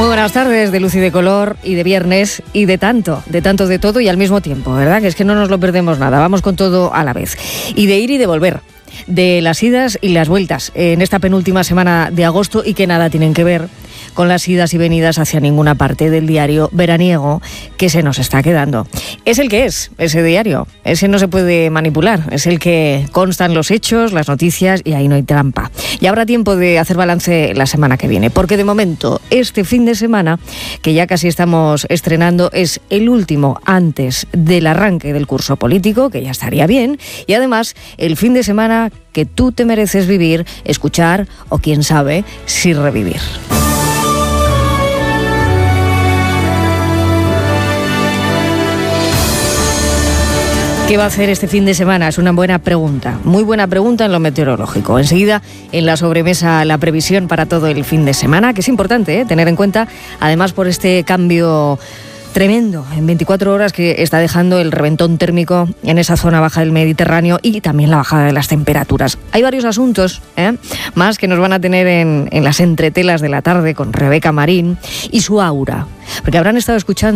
Muy buenas tardes, de luz y de color, y de viernes, y de tanto de todo y al mismo tiempo, ¿verdad? Que es que no nos lo perdemos nada, vamos con todo a la vez. Y de ir y de volver, de las idas y las vueltas en esta penúltima semana de agosto, y que nada tienen que ver con las idas y venidas hacia ninguna parte del diario veraniego que se nos está quedando. Es el que es, ese diario, ese no se puede manipular, es el que constan los hechos, las noticias, y ahí no hay trampa. Y habrá tiempo de hacer balance la semana que viene, porque de momento este fin de semana, que ya casi estamos estrenando, es el último antes del arranque del curso político, que ya estaría bien, y además el fin de semana que tú te mereces vivir, escuchar o quién sabe si revivir. ¿Qué va a hacer este fin de semana? Es una buena pregunta, muy buena pregunta en lo meteorológico. Enseguida, en la sobremesa, la previsión para todo el fin de semana, que es importante tener en cuenta, además por este cambio tremendo en 24 horas que está dejando el reventón térmico en esa zona baja del Mediterráneo, y también la bajada de las temperaturas. Hay varios asuntos más que nos van a tener en las entretelas de la tarde con Rebeca Marín y su aura, porque habrán estado escuchando